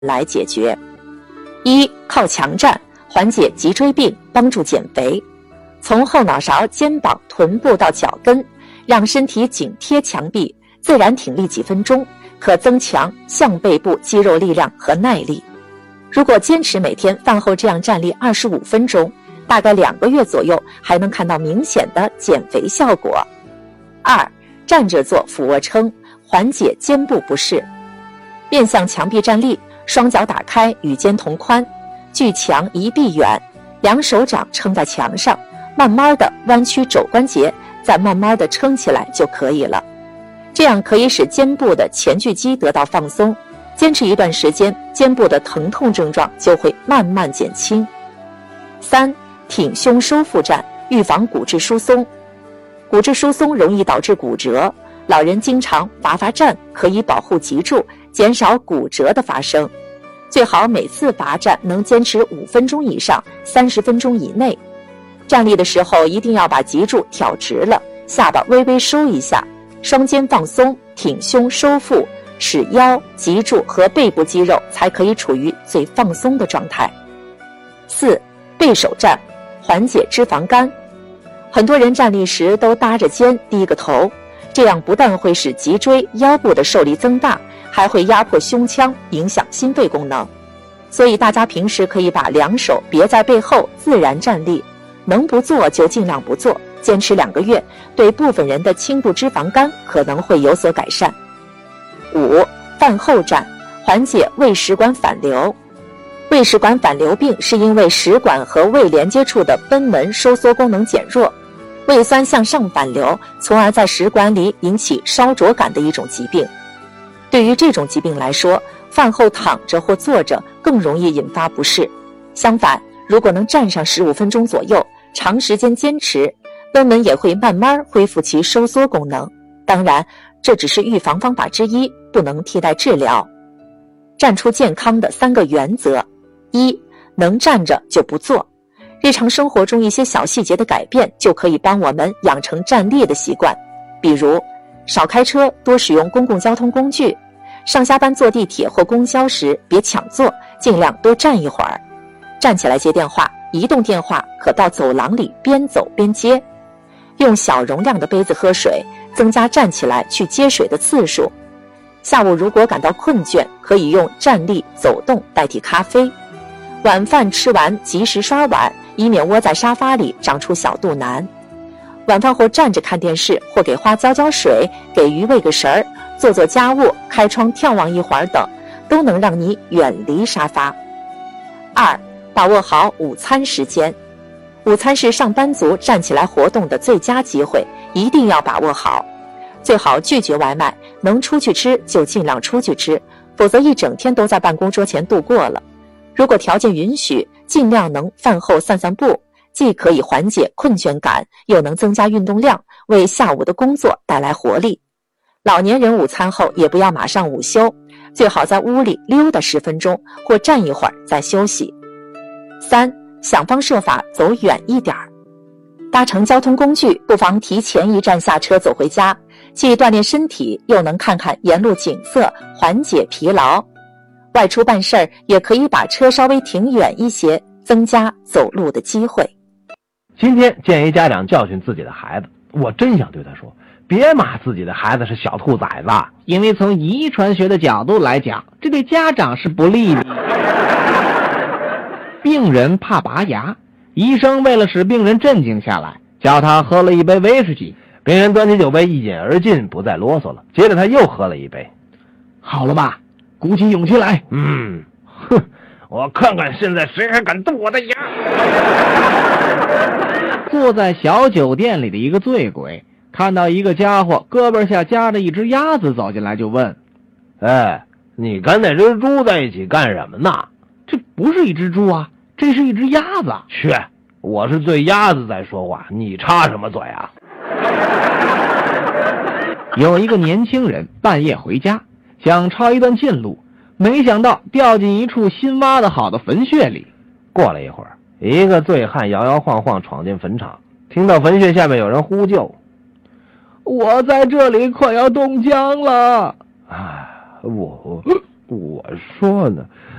来解决。一、靠墙站，缓解脊椎病，帮助减肥。从后脑勺、肩膀、臀部到脚跟，让身体紧贴墙壁，自然挺立几分钟，可增强项背部肌肉力量和耐力。如果坚持每天饭后这样站立25分钟，大概2个月左右，还能看到明显的减肥效果。二、站着做俯卧撑，缓解肩部不适。面向墙壁站立，双脚打开，与肩同宽，距墙1臂远，2手掌撑在墙上，慢慢的弯曲肘关节，再慢慢的撑起来就可以了。这样可以使肩部的前锯肌得到放松，坚持一段时间，肩部的疼痛症状就会慢慢减轻。三、挺胸收腹站，预防骨质疏松。骨质疏松容易导致骨折，老人经常罚站可以保护脊柱，减少骨折的发生。最好每次罚站能坚持5分钟以上，30分钟以内。站立的时候一定要把脊柱挑直了，下巴微微收一下，双肩放松，挺胸收腹，使腰、脊柱和背部肌肉才可以处于最放松的状态。四、背手站，缓解脂肪肝。很多人站立时都搭着肩，低个头，这样不但会使脊椎、腰部的受力增大，还会压迫胸腔，影响心肺功能。所以大家平时可以把2手别在背后，自然站立，能不做就尽量不做，坚持2个月，对部分人的轻度脂肪肝可能会有所改善。五、饭后站，缓解胃食管反流。胃食管反流病是因为食管和胃连接处的贲门收缩功能减弱，胃酸向上反流，从而在食管里引起烧灼感的一种疾病。对于这种疾病来说，饭后躺着或坐着更容易引发不适。相反，如果能站上15分钟左右，长时间坚持，贲门也会慢慢恢复其收缩功能。当然，这只是预防方法之一，不能替代治疗。站出健康的3个原则：一、能站着就不坐。日常生活中一些小细节的改变，就可以帮我们养成站立的习惯。比如，少开车，多使用公共交通工具；上下班坐地铁或公交时，别抢座，尽量多站一会儿。站起来接电话，移动电话可到走廊里边走边接。用小容量的杯子喝水，增加站起来去接水的次数。下午如果感到困倦，可以用站立走动代替咖啡。晚饭吃完及时刷碗，以免窝在沙发里长出小肚腩。晚饭后站着看电视，或给花浇水，给鱼喂个食儿，做做家务，开窗眺望一会儿等，都能让你远离沙发。二、把握好午餐时间。午餐是上班族站起来活动的最佳机会，一定要把握好。最好拒绝外卖，能出去吃就尽量出去吃，否则一整天都在办公桌前度过了。如果条件允许，尽量能饭后散散步，既可以缓解困倦感，又能增加运动量，为下午的工作带来活力。老年人午餐后也不要马上午休，最好在屋里溜达10分钟，或站一会儿再休息。三、想方设法走远一点儿。搭乘交通工具，不妨提前1站下车走回家，既锻炼身体，又能看看沿路景色，缓解疲劳。外出办事儿也可以把车稍微停远一些，增加走路的机会。 今天见一家长教训自己的孩子，我真想对他说，别骂自己的孩子是小兔崽子， 因为从遗传学的角度来讲，这对家长是不利的。病人怕拔牙，医生为了使病人镇静下来，叫他喝了一杯威士忌。 病人端起酒杯一饮而尽，不再啰嗦了。接着他又喝了一杯。 好了吧，鼓起勇气来。 哼，我看看现在谁还敢动我的牙。 坐在小酒店里的一个醉鬼，看到一个家伙胳膊下夹着一只鸭子走进来，就问： 哎，你跟那只猪在一起干什么呢？ 这不是一只猪啊，这是一只鸭子。 去，我是对鸭子在说话，你插什么嘴啊？ 有一个年轻人半夜回家，想抄一段近路，没想到掉进一处新挖的好的坟穴里。 过了一会儿，一个醉汉摇摇晃晃闯进坟场，听到坟穴下面有人呼救： 我在这里快要冻僵了。 我说呢，